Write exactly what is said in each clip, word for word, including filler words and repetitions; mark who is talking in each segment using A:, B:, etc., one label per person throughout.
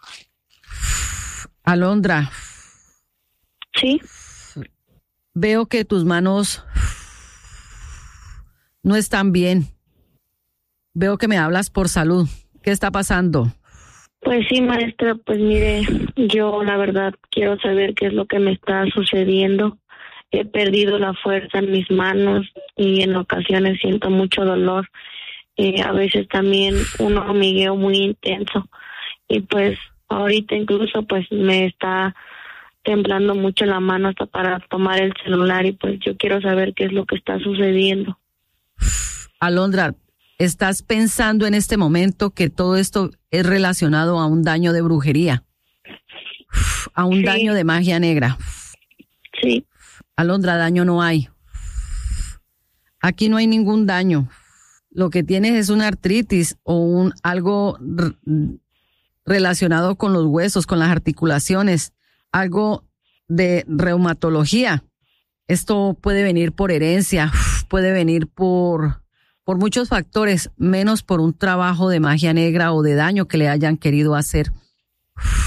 A: Alondra.
B: Sí.
A: Veo que tus manos no están bien. Veo que me hablas por salud. ¿Qué está pasando?
B: Pues sí, maestra, pues mire, yo la verdad quiero saber qué es lo que me está sucediendo. He perdido la fuerza en mis manos y en ocasiones siento mucho dolor. Y a veces también un hormigueo muy intenso. Y pues ahorita incluso pues me está temblando mucho la mano hasta para tomar el celular y pues yo quiero saber qué es lo que está sucediendo.
A: Alondra, ¿estás pensando en este momento que todo esto es relacionado a un daño de brujería? A un
B: Sí.
A: daño de magia negra.
B: Sí.
A: Alondra, daño no hay. Aquí no hay ningún daño. Lo que tienes es una artritis o un algo r- relacionado con los huesos, con las articulaciones, algo de reumatología. Esto puede venir por herencia, puede venir por, por muchos factores, menos por un trabajo de magia negra o de daño que le hayan querido hacer.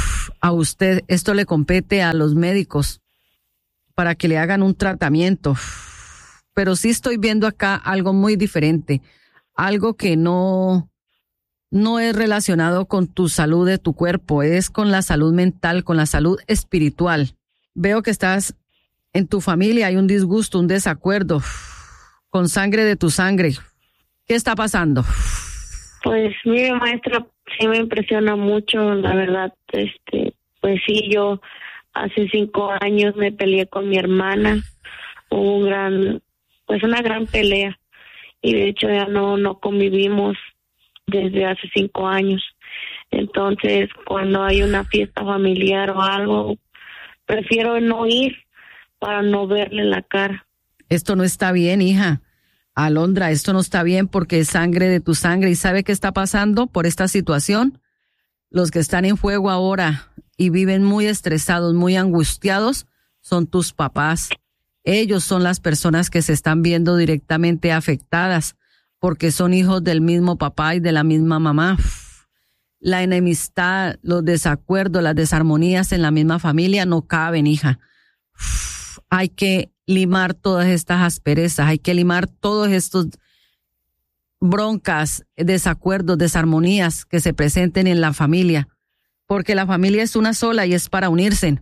A: a usted. Esto le compete a los médicos para que le hagan un tratamiento. Pero sí estoy viendo acá algo muy diferente, algo que no, no es relacionado con tu salud de tu cuerpo, es con la salud mental, con la salud espiritual. Veo que estás en tu familia, hay un disgusto, un desacuerdo, con sangre de tu sangre. ¿Qué está pasando?
B: Pues mire, maestra, sí me impresiona mucho, la verdad. Este, pues sí, yo hace cinco años me peleé con mi hermana, hubo un gran, pues una gran pelea, y de hecho ya no, no convivimos desde hace cinco años. Entonces, cuando hay una fiesta familiar o algo, prefiero no ir para no verle la cara.
A: Esto no está bien, hija. Alondra, esto no está bien porque es sangre de tu sangre. ¿Y sabe qué está pasando por esta situación? Los que están en fuego ahora y viven muy estresados, muy angustiados, son tus papás. Ellos son las personas que se están viendo directamente afectadas porque son hijos del mismo papá y de la misma mamá. La enemistad, los desacuerdos, las desarmonías en la misma familia no caben, hija. Hay que limar todas estas asperezas, hay que limar todos estos broncas, desacuerdos, desarmonías que se presenten en la familia, porque la familia es una sola y es para unirse.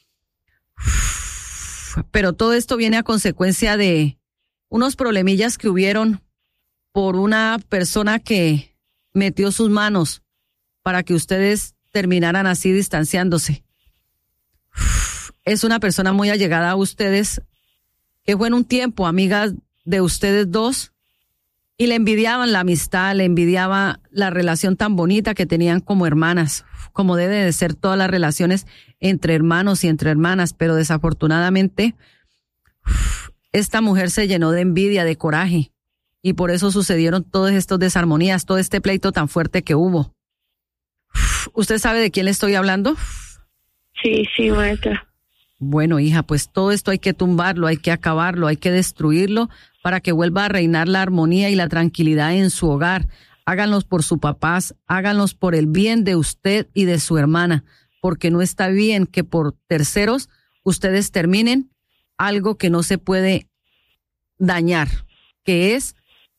A: Pero todo esto viene a consecuencia de unos problemillas que hubieron por una persona que metió sus manos para que ustedes terminaran así distanciándose. Es una persona muy allegada a ustedes, que fue en un tiempo amiga de ustedes dos, y le envidiaban la amistad, le envidiaba la relación tan bonita que tenían como hermanas, como debe de ser todas las relaciones entre hermanos y entre hermanas, pero desafortunadamente esta mujer se llenó de envidia, de coraje, y por eso sucedieron todas estas desarmonías, todo este pleito tan fuerte que hubo. ¿Usted sabe de quién le estoy hablando?
B: Sí, sí, maestra.
A: Bueno, hija, pues todo esto hay que tumbarlo, hay que acabarlo, hay que destruirlo para que vuelva a reinar la armonía y la tranquilidad en su hogar. Háganlos por sus papás, háganlos por el bien de usted y de su hermana, porque no está bien que por terceros ustedes terminen algo que no se puede dañar, que es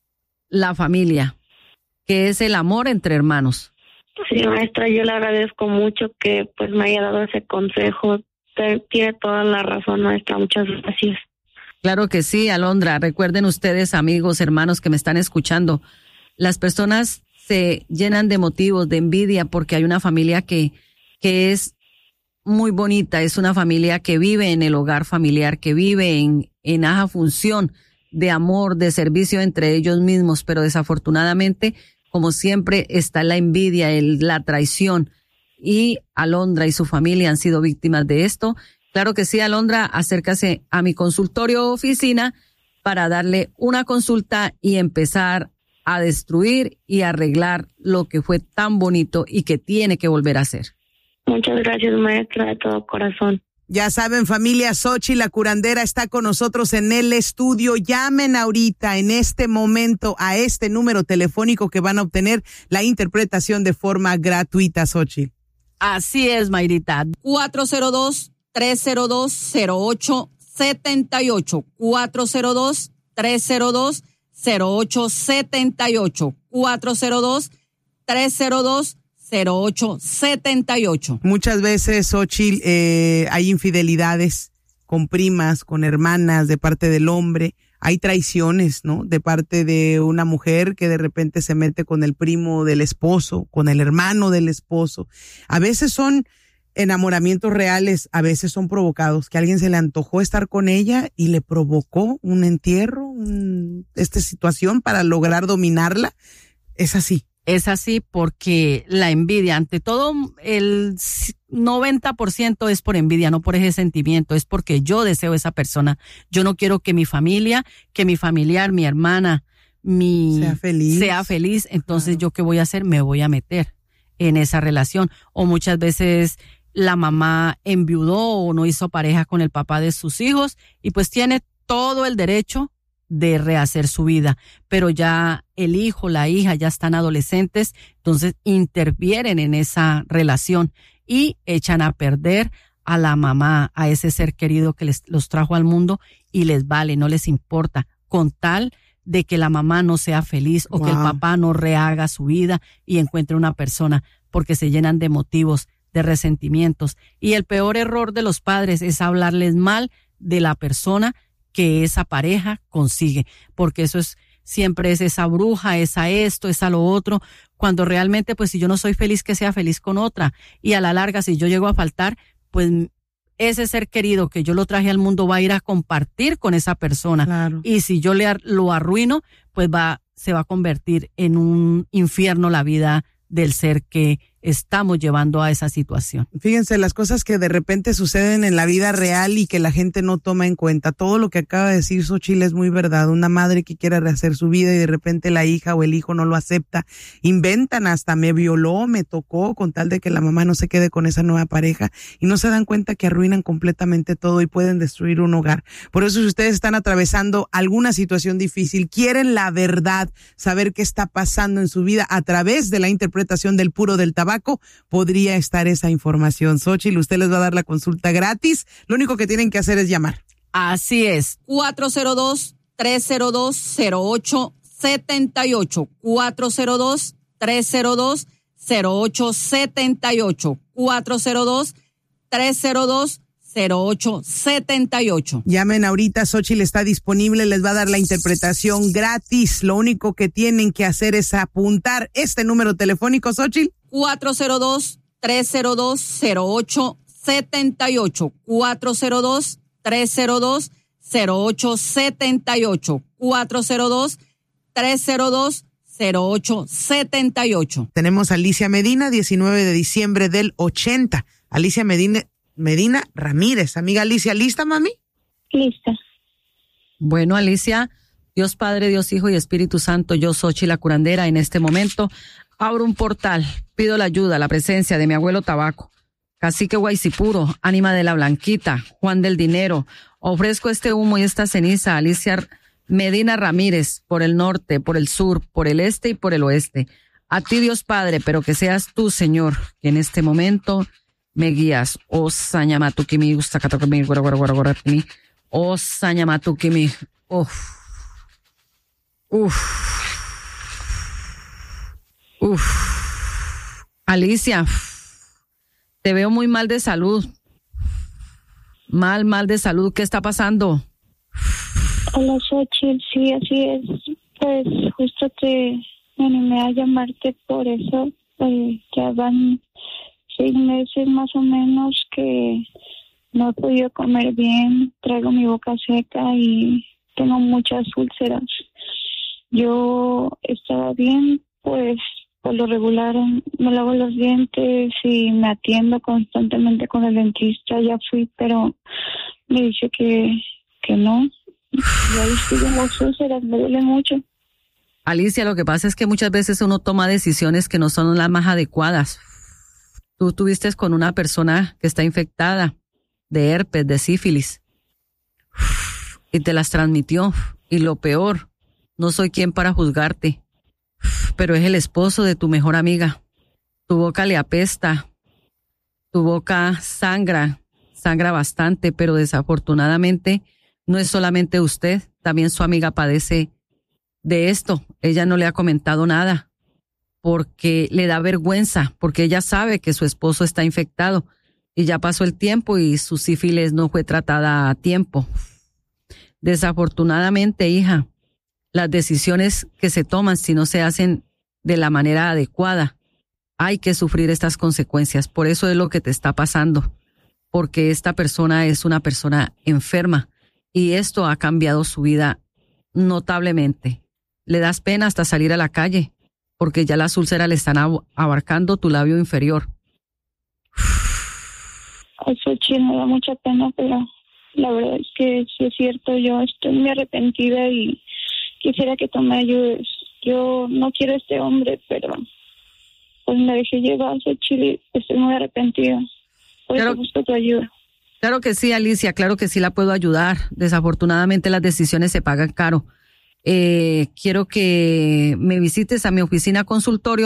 A: la familia, que es el amor entre hermanos.
B: Sí, maestra, yo le agradezco mucho que pues me haya dado ese consejo. Tiene toda la razón, maestra. Muchas gracias.
A: Claro que sí, Alondra. Recuerden ustedes, amigos, hermanos que me están escuchando, las personas se llenan de motivos, de envidia, porque hay una familia que, que es muy bonita, es una familia que vive en el hogar familiar, que vive en, en aja función de amor, de servicio entre ellos mismos, pero desafortunadamente, como siempre, está la envidia, el, la traición. Y Alondra y su familia han sido víctimas de esto. Claro que sí, Alondra, acércase a mi consultorio o oficina para darle una consulta y empezar a destruir y arreglar lo que fue tan bonito y que tiene que volver a ser.
B: Muchas gracias, maestra, de todo corazón.
C: Ya saben, familia, Xochitl, la curandera, está con nosotros en el estudio. Llamen ahorita, en este momento, a este número telefónico que van a obtener la interpretación de forma gratuita, Xochitl.
A: Así es, Mayrita. cuatro cero dos, tres cero dos, cero ocho siete ocho. cuatro cero dos, tres cero dos, cero ocho siete ocho. cuatro cero dos, tres cero dos, cero ocho siete ocho.
C: Muchas veces, Xochitl, eh, hay infidelidades con primas, con hermanas de parte del hombre. Hay traiciones, ¿no? De parte de una mujer que de repente se mete con el primo del esposo, con el hermano del esposo. A veces son enamoramientos reales, a veces son provocados, que a alguien se le antojó estar con ella y le provocó un entierro, un, esta situación para lograr dominarla. Es así.
A: Es así porque la envidia, ante todo, el noventa por ciento es por envidia, no por ese sentimiento, es porque yo deseo esa persona. Yo no quiero que mi familia, que mi familiar, mi hermana, mi
C: sea feliz.
A: Sea feliz. Entonces,
C: Claro.
A: ¿yo qué voy a hacer? Me voy a meter en esa relación. O muchas veces la mamá enviudó o no hizo pareja con el papá de sus hijos y pues tiene todo el derecho de rehacer su vida, pero ya el hijo, la hija ya están adolescentes, entonces intervienen en esa relación y echan a perder a la mamá, a ese ser querido que les, los trajo al mundo y les vale, no les importa, con tal de que la mamá no sea feliz o wow. que el papá no rehaga su vida y encuentre una persona, porque se llenan de motivos, de resentimientos. Y el peor error de los padres es hablarles mal de la persona que esa pareja consigue, porque eso es siempre es esa bruja, esa esto, esa lo otro, cuando realmente pues si yo no soy feliz, que sea feliz con otra, y a la larga si yo llego a faltar, pues ese ser querido que yo lo traje al mundo va a ir a compartir con esa persona. Claro. Y si yo le lo arruino, pues va se va a convertir en un infierno la vida del ser que estamos llevando a esa situación.
C: Fíjense, las cosas que de repente suceden en la vida real y que la gente no toma en cuenta. Todo lo que acaba de decir Xochitl es muy verdad. Una madre que quiere rehacer su vida y de repente la hija o el hijo no lo acepta. Inventan hasta me violó, me tocó, con tal de que la mamá no se quede con esa nueva pareja, y no se dan cuenta que arruinan completamente todo y pueden destruir un hogar. Por eso, si ustedes están atravesando alguna situación difícil, quieren la verdad, saber qué está pasando en su vida a través de la interpretación del puro del tabaco, podría estar esa información. Xochitl, usted les va a dar la consulta gratis. Lo único que tienen que hacer es llamar.
A: Así es. cuatro cero dos, tres cero dos, cero ocho siete ocho. cuatro cero dos, tres cero dos, cero ocho siete ocho. cuatro cero dos, tres cero dos, cero ocho siete ocho.
C: Llamen ahorita, Xochitl está disponible, les va a dar la interpretación gratis. Lo único que tienen que hacer es apuntar este número telefónico, Xochitl.
A: cuatro cero dos, tres cero dos, cero ocho siete ocho. cuatro cero dos, tres cero dos, cero ocho siete ocho. cuatro cero dos, tres cero dos, cero ocho siete ocho.
C: Tenemos a Alicia Medina, diecinueve de diciembre del ochenta. Alicia Medina, Medina Ramírez. Amiga Alicia, ¿lista, mami?
B: Lista.
A: Bueno, Alicia, Dios Padre, Dios Hijo y Espíritu Santo, yo Xochitl la curandera, en este momento abro un portal, pido la ayuda, la presencia de mi abuelo Tabaco, Cacique Guaycipuro, Ánima de la Blanquita, Juan del Dinero. Ofrezco este humo y esta ceniza a Alicia Medina Ramírez, por el norte, por el sur, por el este y por el oeste. A ti, Dios Padre, pero que seas tú, Señor, que en este momento me guías. O Sañamatukimi, Ustakatakimi, Guaraguaraguaraguarapimi. O Sañamatukimi. Uf. Uf. Uf. Alicia, te veo muy mal de salud. Mal, mal de salud. ¿Qué está pasando?
B: Hola, Xochitl. Sí, así es. Pues justo te me animé a llamarte por eso. Pues ya van seis meses más o menos que no he podido comer bien. Traigo mi boca seca y tengo muchas úlceras. Yo estaba bien, pues por lo regular me lavo los dientes y me atiendo constantemente con el dentista. Ya fui, pero me dice que, que no. Y ahí siguen las úlceras, me duele mucho.
A: Alicia, lo que pasa es que muchas veces uno toma decisiones que no son las más adecuadas. Tú estuviste con una persona que está infectada de herpes, de sífilis, y te las transmitió. Y lo peor, no soy quien para juzgarte, pero es el esposo de tu mejor amiga. Tu boca le apesta, tu boca sangra, sangra bastante, pero desafortunadamente no es solamente usted, también su amiga padece de esto. Ella no le ha comentado nada porque le da vergüenza, porque ella sabe que su esposo está infectado y ya pasó el tiempo y su sífilis no fue tratada a tiempo. Desafortunadamente, hija, las decisiones que se toman, si no se hacen de la manera adecuada, hay que sufrir estas consecuencias. Por eso es lo que te está pasando, porque esta persona es una persona enferma y esto ha cambiado su vida notablemente. Le das pena hasta salir a la calle, porque ya las úlceras le están abarcando tu labio inferior.
B: Eso sí, me da mucha pena, pero la verdad es que sí es cierto. Yo estoy muy arrepentida y quisiera que tú me ayudes. Yo no quiero a este hombre, pero pues me dejé llevar, Xochitl, estoy muy arrepentida. Por eso busco tu ayuda.
A: Claro que sí, Alicia, claro que sí la puedo ayudar. Desafortunadamente las decisiones se pagan caro. Eh, quiero que me visites a mi oficina consultorio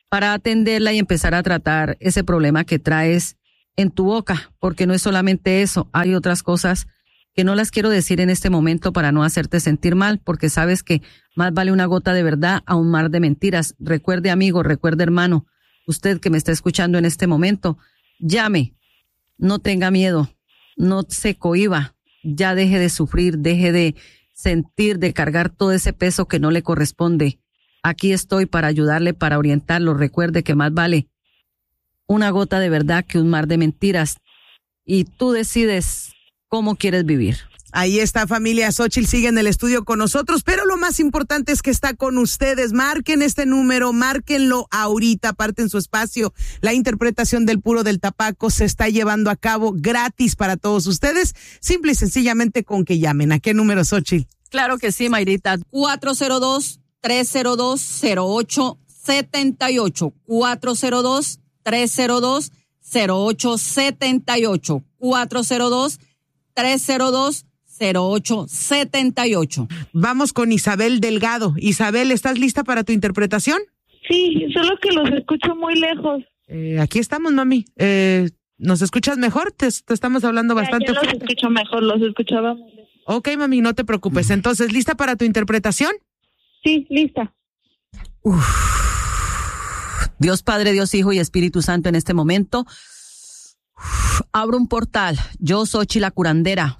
A: para atenderla y empezar a tratar ese problema que traes en tu boca, porque no es solamente eso, hay otras cosas que no las quiero decir en este momento para no hacerte sentir mal, porque sabes que más vale una gota de verdad a un mar de mentiras. Recuerde, amigo, recuerde, hermano, usted que me está escuchando en este momento, llame, no tenga miedo, no se cohíba, ya deje de sufrir, deje de sentir, de cargar todo ese peso que no le corresponde. Aquí estoy para ayudarle, para orientarlo. Recuerde que más vale una gota de verdad que un mar de mentiras. Y tú decides cómo quieres vivir.
C: Ahí está, familia. Xóchitl sigue en el estudio con nosotros, pero lo más importante es que está con ustedes. Marquen este número, márquenlo ahorita, aparten su espacio. La interpretación del puro del tabaco se está llevando a cabo gratis para todos ustedes, simple y sencillamente con que llamen. ¿A qué número, Xóchitl?
A: Claro que sí, Mayrita. cuatro cero dos, tres cero dos, cero ocho siete ocho. cuatro cero dos, tres cero dos, cero ocho siete ocho. cuatro cero dos, tres cero dos, cero ocho siete ocho.
C: Vamos con Isabel Delgado. Isabel, ¿estás lista para tu interpretación?
B: Sí, solo que los escucho muy lejos.
C: Eh, aquí estamos, mami. Eh, ¿Nos escuchas mejor? Te, te estamos hablando bastante
B: Ya, ya los
C: fuerte.
B: escucho mejor, los escuchaba muy lejos.
C: Ok, mami, no te preocupes. Entonces, ¿lista para tu interpretación?
B: Sí, lista.
A: Uf. Dios Padre, Dios Hijo y Espíritu Santo, en este momento uf, abro un portal. Yo, Xóchitl la curandera,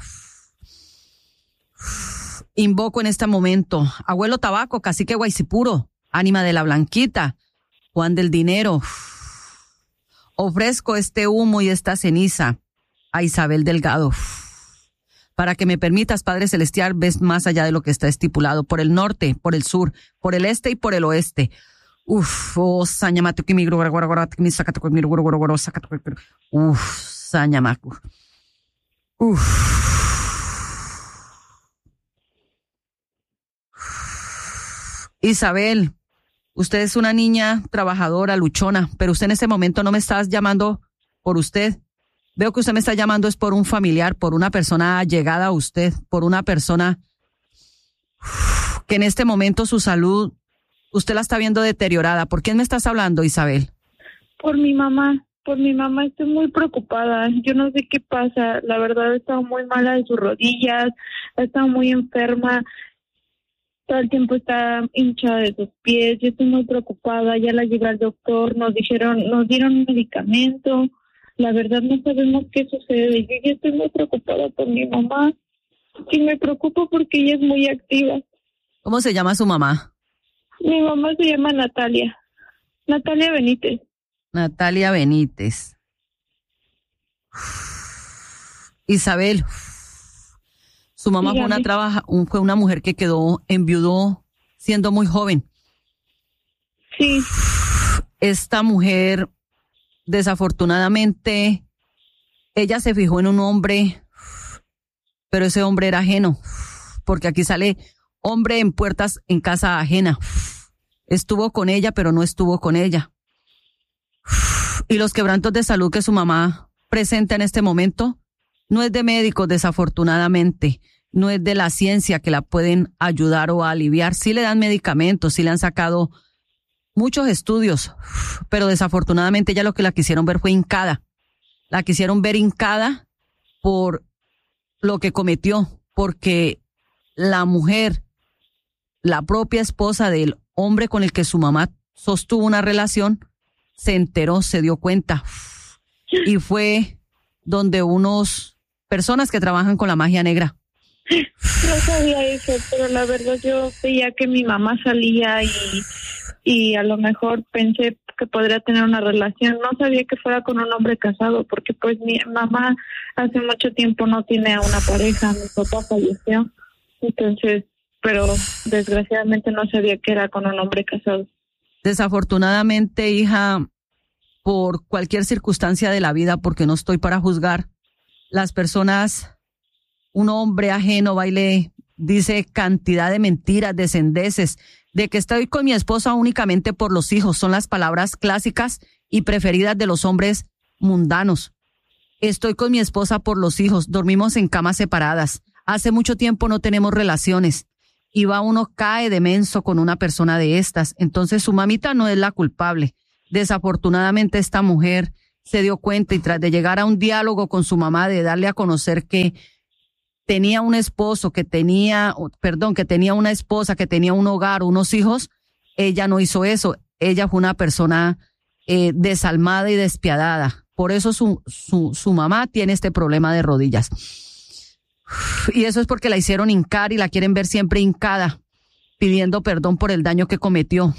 A: uf, invoco en este momento Abuelo Tabaco, Cacique Guaycipuro, Ánima de la Blanquita, Juan del Dinero. Uf, ofrezco este humo y esta ceniza a Isabel Delgado, uf, para que me permitas, Padre Celestial, ves más allá de lo que está estipulado, por el norte, por el sur, por el este y por el oeste. Uf, oh, sañamato que mi grogora gora gora mi sacato que mi grogora gora gora sacato que uf, sañamaco. Uf. Isabel, usted es una niña trabajadora, luchona, pero usted en ese momento no me está llamando por usted. Veo que usted me está llamando es por un familiar, por una persona allegada a usted, por una persona uf, que en este momento su salud usted la está viendo deteriorada. ¿Por quién me estás hablando, Isabel?
B: Por mi mamá, por mi mamá estoy muy preocupada. Yo no sé qué pasa. La verdad he estado muy mala de sus rodillas, ha estado muy enferma. Todo el tiempo está hinchada de sus pies. Yo estoy muy preocupada. Ya la llevé al doctor, nos dijeron, nos dieron un medicamento. La verdad no sabemos qué sucede. Yo ya estoy muy preocupada por mi mamá. Y me preocupo porque ella es muy activa.
A: ¿Cómo se llama su mamá?
B: Mi mamá se llama Natalia. Natalia Benítez.
A: Natalia Benítez. Isabel, su mamá fue una, trabaja, un, fue una mujer que quedó enviudó siendo muy joven.
B: Sí.
A: Esta mujer, desafortunadamente, ella se fijó en un hombre, pero ese hombre era ajeno, porque aquí sale hombre en puertas en casa ajena. Estuvo con ella, pero no estuvo con ella. Y los quebrantos de salud que su mamá presenta en este momento no es de médicos, desafortunadamente. No es de la ciencia que la pueden ayudar o aliviar. Sí le dan medicamentos, sí le han sacado muchos estudios, pero desafortunadamente ella lo que la quisieron ver fue hincada. La quisieron ver hincada por lo que cometió, porque la mujer, la propia esposa del hombre con el que su mamá sostuvo una relación, se enteró, se dio cuenta. Y fue donde unos personas que trabajan con la magia negra.
B: No sabía eso, pero la verdad yo veía que mi mamá salía y, y a lo mejor pensé que podría tener una relación. No sabía que fuera con un hombre casado, porque pues mi mamá hace mucho tiempo no tiene a una pareja, mi papá falleció. Entonces, pero desgraciadamente no sabía que era con un hombre casado.
A: Desafortunadamente, hija, por cualquier circunstancia de la vida, porque no estoy para juzgar, las personas, un hombre ajeno va y le dice cantidad de mentiras, de sandeces, de que estoy con mi esposa únicamente por los hijos. Son las palabras clásicas y preferidas de los hombres mundanos. Estoy con mi esposa por los hijos, dormimos en camas separadas. Hace mucho tiempo no tenemos relaciones. Y va uno, cae de menso con una persona de estas. Entonces su mamita no es la culpable. Desafortunadamente esta mujer se dio cuenta y tras de llegar a un diálogo con su mamá, de darle a conocer que tenía un esposo, que tenía, perdón, que tenía una esposa, que tenía un hogar, unos hijos, ella no hizo eso. Ella fue una persona eh, desalmada y despiadada. Por eso su, su, su mamá tiene este problema de rodillas. Y eso es porque la hicieron hincar y la quieren ver siempre hincada, pidiendo perdón por el daño que cometió.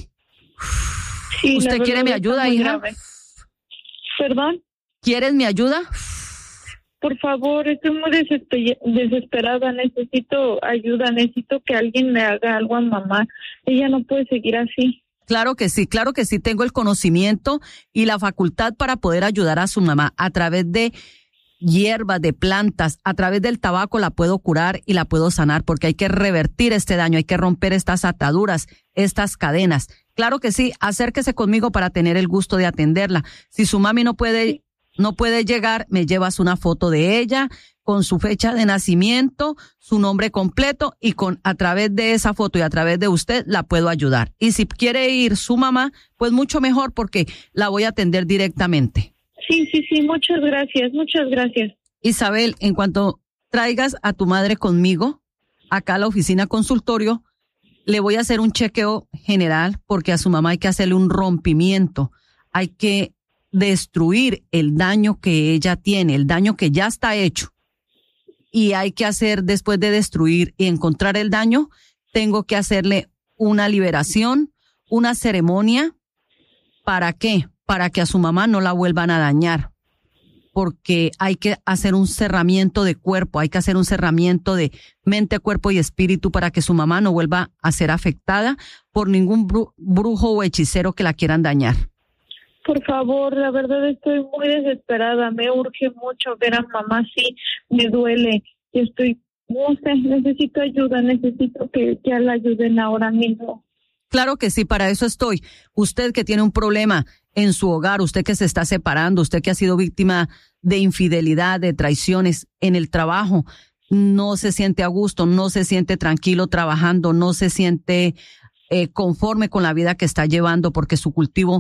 B: Sí,
A: ¿Usted quiere mi ayuda, hija?
B: Grave. ¿Perdón?
A: ¿Quieres mi ayuda?
B: Por favor, estoy muy desesper- desesperada, necesito ayuda, necesito que alguien le haga algo a mamá. Ella no puede seguir así.
A: Claro que sí, claro que sí, tengo el conocimiento y la facultad para poder ayudar a su mamá a través de hierbas, de plantas, a través del tabaco la puedo curar y la puedo sanar, porque hay que revertir este daño, hay que romper estas ataduras, estas cadenas. Claro que sí, acérquese conmigo para tener el gusto de atenderla. Si su mami no puede, no puede llegar, me llevas una foto de ella con su fecha de nacimiento, su nombre completo, y con a través de esa foto y a través de usted la puedo ayudar. Y si quiere ir su mamá, pues mucho mejor, porque la voy a atender directamente.
B: Sí, sí, sí, muchas gracias, muchas gracias.
A: Isabel, en cuanto traigas a tu madre conmigo, acá a la oficina consultorio, le voy a hacer un chequeo general, porque a su mamá hay que hacerle un rompimiento, hay que destruir el daño que ella tiene, el daño que ya está hecho. Y hay que hacer, después de destruir y encontrar el daño, tengo que hacerle una liberación, una ceremonia. ¿Para qué? Para que a su mamá no la vuelvan a dañar. Porque hay que hacer un cerramiento de cuerpo, hay que hacer un cerramiento de mente, cuerpo y espíritu para que su mamá no vuelva a ser afectada por ningún bru- brujo o hechicero que la quieran dañar.
B: Por favor, la verdad estoy muy desesperada, me urge mucho ver a mamá, sí, me duele, estoy, no sé, necesito ayuda, necesito que ya la ayuden ahora mismo.
A: Claro que sí, para eso estoy. Usted que tiene un problema en su hogar, usted que se está separando, usted que ha sido víctima de infidelidad, de traiciones en el trabajo, no se siente a gusto, no se siente tranquilo trabajando, no se siente eh, conforme con la vida que está llevando porque su cultivo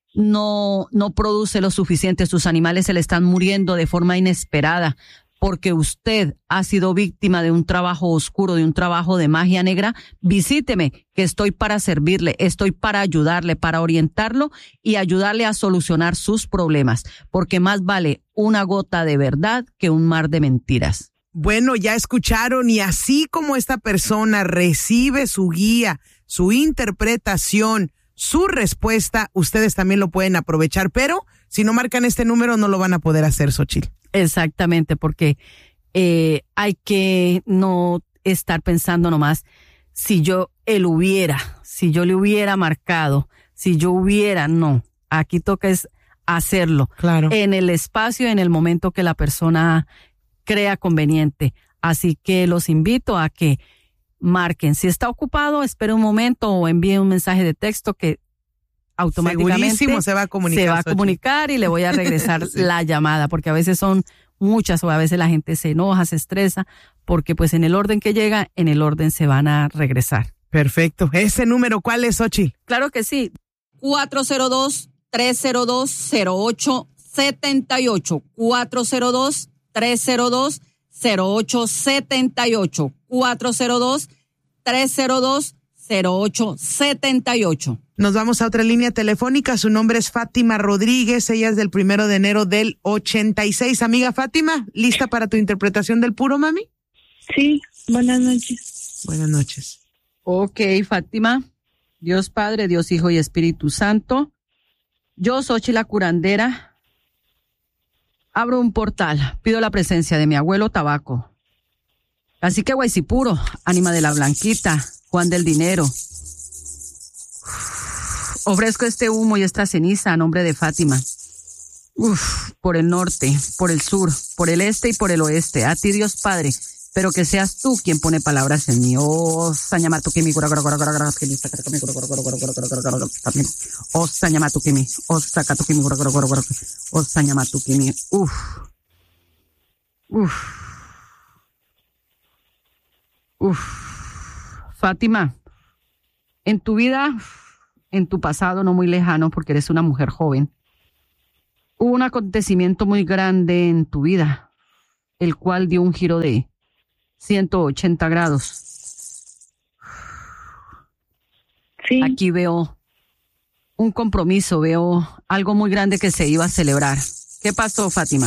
A: no, no produce lo suficiente, sus animales se le están muriendo de forma inesperada, porque usted ha sido víctima de un trabajo oscuro, de un trabajo de magia negra. Visíteme, que estoy para servirle, estoy para ayudarle, para orientarlo y ayudarle a solucionar sus problemas, porque más vale una gota de verdad que un mar de mentiras.
C: Bueno, ya escucharon, y así como esta persona recibe su guía, su interpretación, su respuesta, ustedes también lo pueden aprovechar, pero si no marcan este número no lo van a poder hacer, Xochitl.
A: Exactamente, porque eh, hay que no estar pensando nomás si yo él hubiera, si yo le hubiera marcado, si yo hubiera, no. Aquí toca es hacerlo.
C: Claro.
A: En el espacio, en el momento que la persona crea conveniente. Así que los invito a que marquen. Si está ocupado, espere un momento o envíe un mensaje de texto que automáticamente
C: Segurísimo se va a comunicar.
A: se va a comunicar y le voy a regresar sí. la llamada, porque a veces son muchas o a veces la gente se enoja, se estresa, porque pues en el orden que llega, en el orden se van a regresar.
C: Perfecto. ¿Ese número cuál es, Xochitl?
A: Claro que sí. cuatro cero dos, tres cero dos, cero ocho siete ocho. cuatro cero dos, tres cero dos, cero ocho siete ocho. cuatro cero dos, tres cero dos, cero ocho siete ocho.
C: Nos vamos a otra línea telefónica. Su nombre es Fátima Rodríguez. Ella es del primero de enero del ochenta y seis. Amiga Fátima, ¿lista para tu interpretación del puro, mami?
B: Sí, buenas noches.
C: Buenas noches.
A: Ok, Fátima. Dios Padre, Dios Hijo y Espíritu Santo. Yo, Xochitl la curandera, abro un portal. Pido la presencia de mi abuelo Tabaco. Así que Guaysipuro, ánima de la Blanquita, Juan del Dinero. Ofrezco este humo y esta ceniza a nombre de Fátima. Uf, por el norte, por el sur, por el este y por el oeste. A ti, Dios Padre, pero que seas tú quien pone palabras en mí. Oh, Sañamatu Kimi, oh, Sañamatu Kimi, oh, Sakatu Kimi, oh, Sañamatu Kimi. Uf, uf, uf. Fátima, en tu vida en tu pasado no muy lejano, porque eres una mujer joven, hubo un acontecimiento muy grande en tu vida, el cual dio un giro de ciento ochenta grados.
B: Sí.
A: Aquí veo un compromiso, veo algo muy grande que se iba a celebrar. ¿Qué pasó, Fátima?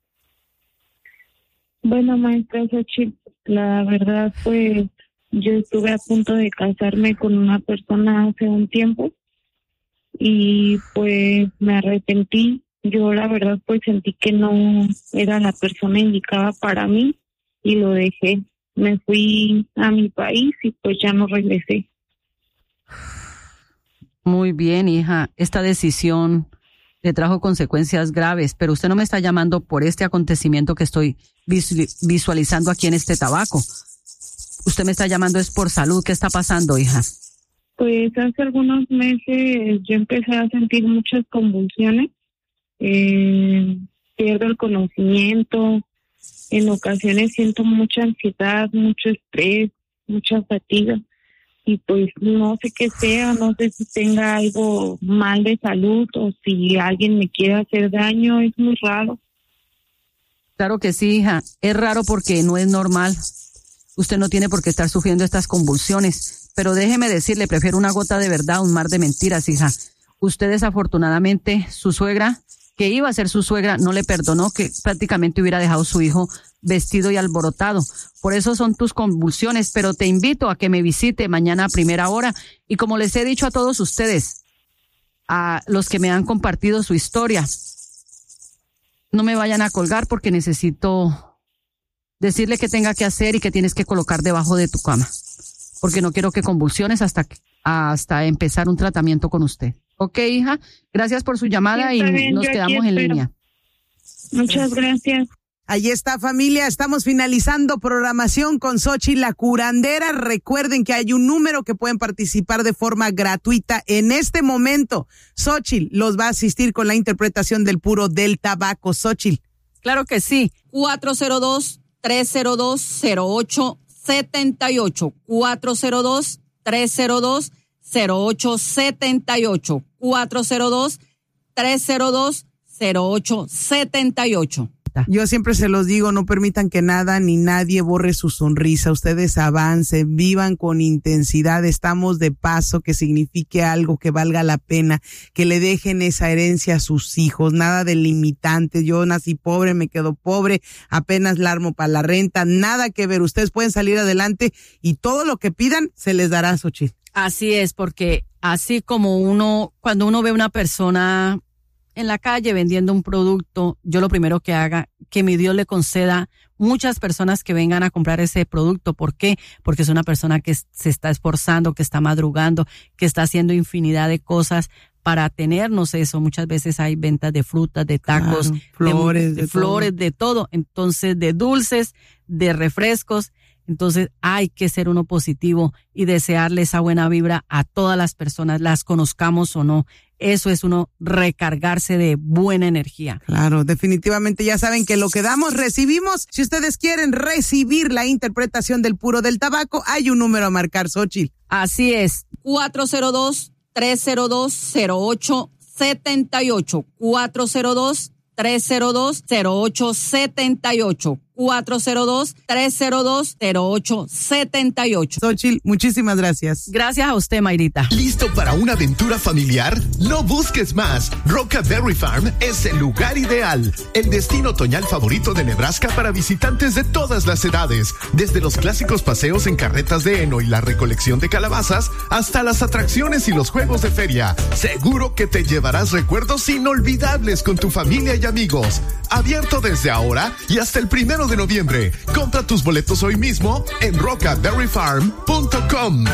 B: Bueno, maestra Xochitl, la verdad, pues yo estuve a punto de casarme con una persona hace un tiempo y pues me arrepentí. Yo la verdad pues sentí que no era la persona indicada para mí y lo dejé. Me fui a mi país y pues ya no regresé.
A: Muy bien, hija. Esta decisión le trajo consecuencias graves, pero usted no me está llamando por este acontecimiento que estoy visualizando aquí en este tabaco. Usted me está llamando es por salud. ¿Qué está pasando, hija?
B: Pues hace algunos meses yo empecé a sentir muchas convulsiones. Eh, pierdo el conocimiento. En ocasiones siento mucha ansiedad, mucho estrés, mucha fatiga. Y pues no sé qué sea, no sé si tenga algo mal de salud o si alguien me quiere hacer daño. Es muy raro.
A: Claro que sí, hija. Es raro porque no es normal. Usted no tiene por qué estar sufriendo estas convulsiones. Pero déjeme decirle, prefiero una gota de verdad a un mar de mentiras, hija. Usted desafortunadamente, su suegra, que iba a ser su suegra, no le perdonó, que prácticamente hubiera dejado su hijo vestido y alborotado. Por eso son tus convulsiones, pero te invito a que me visite mañana a primera hora. Y como les he dicho a todos ustedes, a los que me han compartido su historia, no me vayan a colgar porque necesito decirle qué tenga que hacer y qué tienes que colocar debajo de tu cama. Porque no quiero que convulsiones hasta, hasta empezar un tratamiento con usted. Ok, hija, gracias por su llamada
B: sí,
A: y
B: bien,
A: nos quedamos en línea.
B: Muchas gracias.
C: Ahí está, familia. Estamos finalizando programación con Xochitl la curandera. Recuerden que hay un número que pueden participar de forma gratuita en este momento. Xochitl los va a asistir con la interpretación del puro del tabaco. Xochitl.
A: Claro que sí. cuatro cero dos, tres cero dos, cero ocho siete ocho. cuatro cero dos, tres cero dos, cero ocho siete ocho. cuatro cero dos, tres cero dos, cero ocho siete ocho.
C: Yo siempre se los digo, no permitan que nada ni nadie borre su sonrisa. Ustedes avancen, vivan con intensidad. Estamos de paso, que signifique algo que valga la pena, que le dejen esa herencia a sus hijos. Nada de limitantes. Yo nací pobre, me quedo pobre, apenas la armo para la renta. Nada que ver. Ustedes pueden salir adelante y todo lo que pidan se les dará, Xochitl.
A: Así es, porque así como uno, cuando uno ve una persona en la calle vendiendo un producto, yo lo primero que haga, que mi Dios le conceda muchas personas que vengan a comprar ese producto. ¿Por qué? Porque es una persona que se está esforzando, que está madrugando, que está haciendo infinidad de cosas para tenernos eso. Muchas veces hay ventas de frutas, de tacos,
C: claro, flores,
A: de, de, de flores, todo. de todo. Entonces, de dulces, de refrescos. Entonces hay que ser uno positivo y desearle esa buena vibra a todas las personas, las conozcamos o no. Eso es uno recargarse de buena energía.
C: Claro, definitivamente ya saben que lo que damos, recibimos. Si ustedes quieren recibir la interpretación del puro del tabaco, hay un número a marcar, Xochitl.
A: Así es, cuatro cero dos, tres cero dos, cero ocho siete ocho. cuatro cero dos, tres cero dos, cero ocho siete ocho. cuatro cero dos, tres cero dos, cero ocho siete ocho.
C: Xochitl, muchísimas gracias.
A: Gracias a usted, Mayrita.
D: ¿Listo para una aventura familiar? No busques más. Roca Berry Farm es el lugar ideal. El destino otoñal favorito de Nebraska para visitantes de todas las edades. Desde los clásicos paseos en carretas de heno y la recolección de calabazas, hasta las atracciones y los juegos de feria. Seguro que te llevarás recuerdos inolvidables con tu familia y amigos. Abierto desde ahora y hasta el primero de noviembre. Compra tus boletos hoy mismo en roca berry farm punto com.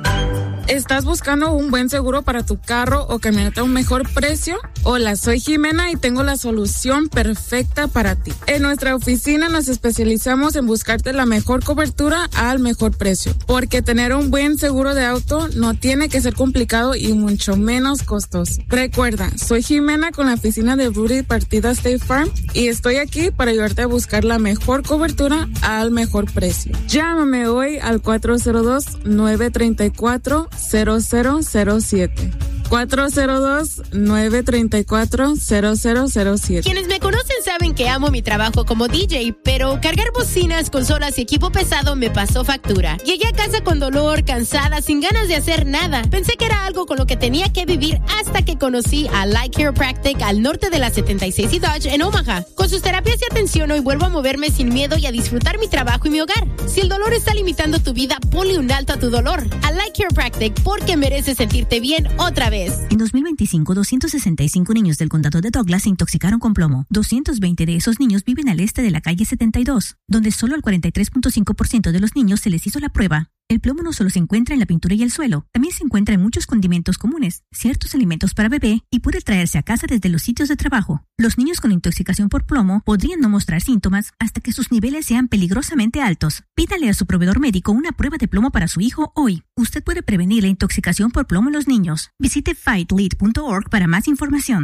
E: ¿Estás buscando un buen seguro para tu carro o camioneta a un mejor precio? Hola, soy Jimena y tengo la solución perfecta para ti. En nuestra oficina nos especializamos en buscarte la mejor cobertura al mejor precio, porque tener un buen seguro de auto no tiene que ser complicado y mucho menos costoso. Recuerda, soy Jimena con la oficina de Rudy Partida State Farm y estoy aquí para ayudarte a buscar la mejor cobertura al mejor precio. Llámame hoy al cuatro cero dos, nueve tres cuatro, cero cero cero siete. cuatro cero dos, nueve tres cuatro, cero cero cero siete.
F: Quienes me conocen saben que amo mi trabajo como D J, pero cargar bocinas, consolas y equipo pesado me pasó factura. Llegué a casa con dolor, cansada, sin ganas de hacer nada. Pensé que era algo con lo que tenía que vivir hasta que conocí a Light Chiropractic al norte de la setenta y seis y Dodge en Omaha. Con sus terapias y atención hoy vuelvo a moverme sin miedo y a disfrutar mi trabajo y mi hogar. Si el dolor está limitando tu vida, ponle un alto a tu dolor. A Light Chiropractic, porque mereces sentirte bien otra vez.
G: En dos mil veinticinco, doscientos sesenta y cinco niños del condado de Douglas se intoxicaron con plomo. doscientos veinte de esos niños viven al este de la calle setenta y dos, donde solo al cuarenta y tres punto cinco por ciento de los niños se les hizo la prueba. El plomo no solo se encuentra en la pintura y el suelo, también se encuentra en muchos condimentos comunes, ciertos alimentos para bebé y puede traerse a casa desde los sitios de trabajo. Los niños con intoxicación por plomo podrían no mostrar síntomas hasta que sus niveles sean peligrosamente altos. Pídale a su proveedor médico una prueba de plomo para su hijo hoy. Usted puede prevenir la intoxicación por plomo en los niños. Visite fight lead punto org para más información.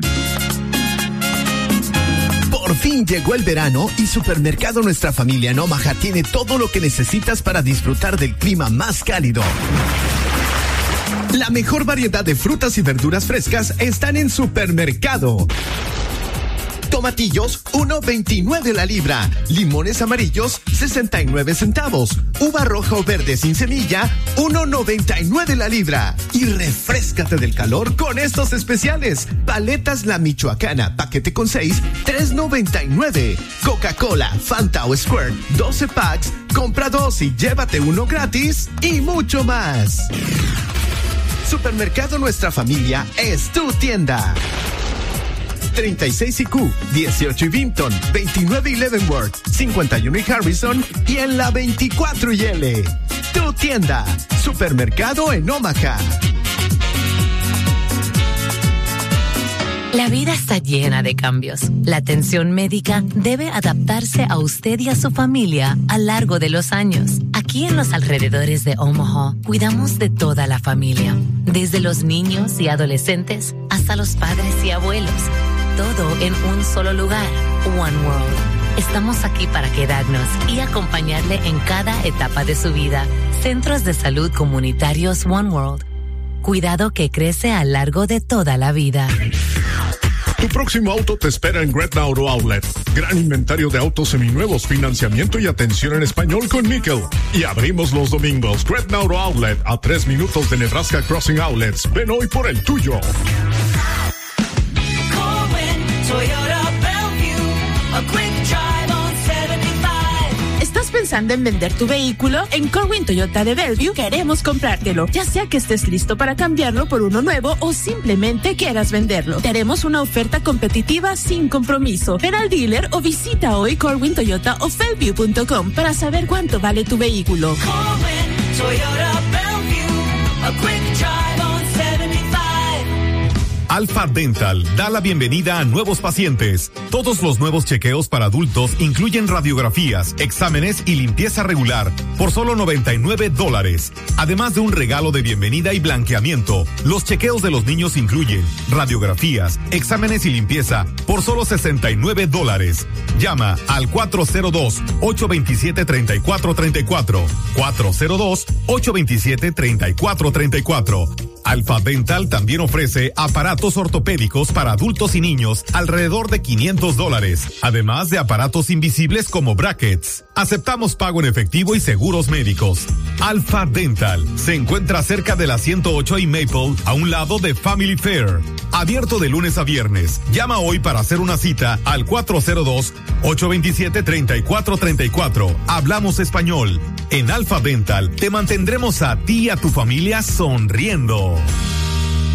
D: Por fin llegó el verano y Supermercado Nuestra Familia en Omaha tiene todo lo que necesitas para disfrutar del clima más cálido. La mejor variedad de frutas y verduras frescas están en Supermercado. Tomatillos, uno veintinueve la libra. Limones amarillos, sesenta y nueve centavos. Uva roja o verde sin semilla, uno noventa y nueve la libra. Y refréscate del calor con estos especiales. Paletas La Michoacana, paquete con seis, tres noventa y nueve. Coca-Cola, Fanta o Squirt, doce packs, compra dos y llévate uno gratis. Y mucho más. Supermercado Nuestra Familia es tu tienda. treinta y seis y Q, dieciocho y Vinton, veintinueve y Leavenworth, cincuenta y uno y Harrison y en la veinticuatro y L. Tu tienda, Supermercado en Omaha.
H: La vida está llena de cambios. La atención médica debe adaptarse a usted y a su familia a lo largo de los años. Aquí en los alrededores de Omaha, cuidamos de toda la familia, desde los niños y adolescentes hasta los padres y abuelos. Todo en un solo lugar, One World. Estamos aquí para quedarnos y acompañarle en cada etapa de su vida. Centros de Salud Comunitarios One World. Cuidado que crece a lo largo de toda la vida.
I: Tu próximo auto te espera en Gretna Auto Outlet. Gran inventario de autos seminuevos, financiamiento y atención en español con Nickel. Y abrimos los domingos. Gretna Auto Outlet, a tres minutos de Nebraska Crossing Outlets. Ven hoy por el tuyo.
J: Toyota Bellevue, a quick drive on setenta y cinco.
K: ¿Estás pensando en vender tu vehículo? En Corwin Toyota de Bellevue queremos comprártelo, ya sea que estés listo para cambiarlo por uno nuevo o simplemente quieras venderlo. Te haremos una oferta competitiva sin compromiso. Ven al dealer o visita hoy Corwin Toyota o Bellevue punto com para saber cuánto vale tu vehículo.
J: Corwin Toyota Bellevue, a quick drive on setenta y cinco.
L: Alpha Dental da la bienvenida a nuevos pacientes. Todos los nuevos chequeos para adultos incluyen radiografías, exámenes y limpieza regular por solo noventa y nueve dólares. Además de un regalo de bienvenida y blanqueamiento, los chequeos de los niños incluyen radiografías, exámenes y limpieza por solo sesenta y nueve dólares. Llama al cuatro cero dos, ocho dos siete, tres cuatro tres cuatro. cuatro cero dos, ocho dos siete, tres cuatro tres cuatro. Alpha Dental también ofrece aparatos ortopédicos para adultos y niños alrededor de quinientos dólares, además de aparatos invisibles como brackets. Aceptamos pago en efectivo y seguros médicos. Alpha Dental se encuentra cerca de la ciento ocho y Maple, a un lado de Family Fair. Abierto de lunes a viernes. Llama hoy para hacer una cita al cuatro cero dos, ocho dos siete, tres cuatro tres cuatro. Hablamos español. En Alpha Dental te mantendremos a ti y a tu familia sonriendo.